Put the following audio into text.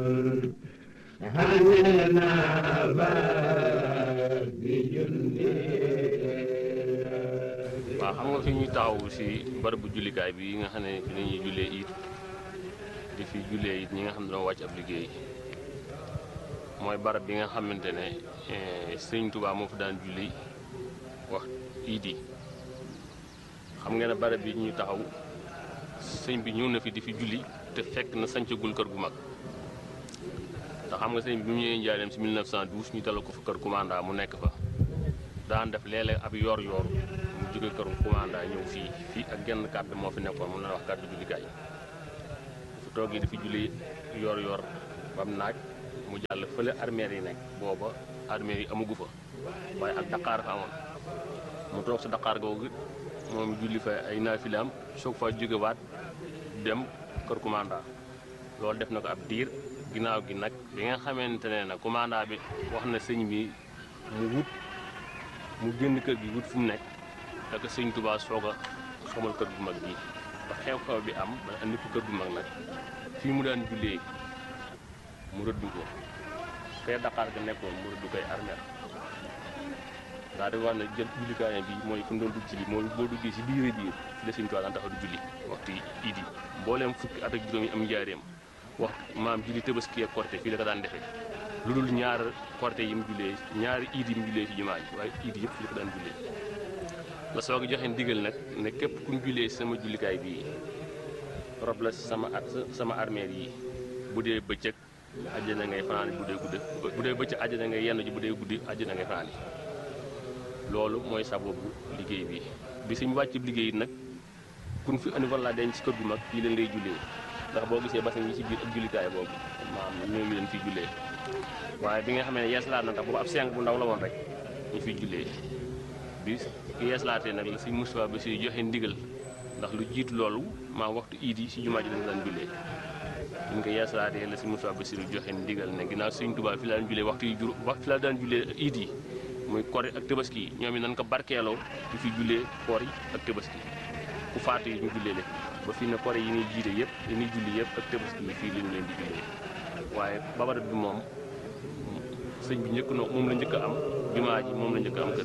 waaw xam nga fi ñuy taxaw si barabu jullikaay bi nga xam ne fi la ñuy jullee it di fi jullee it ñi nga xam ne doo wàcc ab liggéey mooy barab bi nga xamante ne sëñ Tuubaa moo fi daan julli wax iid yi xam nga ne barab bi ñuy taxaw sëñ bi ñëw na fi di fi julli te fekk na sancagul kër gu mag te xam nga sëñ bi bu ñëwee Njaaréem si 1912 ñu dalal ko fa kër commandant mu nekk fa daan def léeg-léeg ab yor-yor mu jóge kër commandant ñëw fii ak genn kàddu moo fi nekkoon mu la wax kàddu jullikaay fu toogee di fi julli yor-yor bam naaj mu jàll fële armeer yi nekk booba armeer yi amagu fa waaye ak Dakar fa amoon mu toog sa Dakar googu moom julli fa ay naafilaam soog fa jógewaat dem kër commandant loolu def na ko ab diir ginnaaw gi nag bi nga xamante ne nag commandant bi wax na sëñ bi mu génn kër gi wut fu mu nekk ak sëñ Tuubaa soog a xamal kër gu mag gi ba xew-xew bi am ba andi ko kër gu mag nag fii mu daan jullee mu rëdd ko fee Dakar ga nekkoon mu rëdd koy armeel daa di wax ne jël jullikaayam bi mooy fu mu doon dugg ci bi mooy boo duggee si biir fi la sëñ Tuubaa daan taxaw di julli waxtu iid yi mbooleem fukki at ak juróom yi am Njaaréem wax maam julli Tabaski ak Korité fii la ko daan defee lu dul ñaar Korité yi mu jullee ñaari iid yi mu jullee ci jumaa ji waaye iid yëpp fii la ko daan jullee la soog a joxe ndigal nag ne képp ku ñu jullee sama jullikaay bii rob la sama armeel yi bu dee bëccëg àjjana ngay fanaani bu dee bëccëg àjjana ngay yenn ji bu dee guddi àjjana ngay fanaani loolu mooy sababu liggéey bi suñu wàcc liggéey nag kun fi andi walla denc ci kër gu mag fii leen lay jullee ndax boo gisee basan yi ci biir ak jullikaay boobu maam ñoo ngi leen fiy jullee waaye bi nga xamee ne yeeslaat na tax boobu ab seng bu ndaw la woon rek ñu fiy jullee bi ki yeeslaatee nag la si Moustapha ba si joxe ndigal ndax lu jiitu loolu maam waxtu iid yi si jumaa ji lañu daan jullee ñu ngi ko yeeslaatee la si Moustapha ba si joxe ndigal ne ginnaaw Sëñ Tuubaa fi la daan jullee fi la daan jullee iid yi muy kor yi ak Tabaski yi ñoom it nañ ko barkeeloo di fi jullee koor yi ak Tabaski ku faatu yi ñu jullee leen ba fii ne kor yi ñuy jiite yëpp yi ñuy julli yëpp ak Tabaski yi fii lañu leen di jullee waaye babarat bi moom sëñ bi njëkk na moom la njëkk a am jumaa ji moom la njëkk a am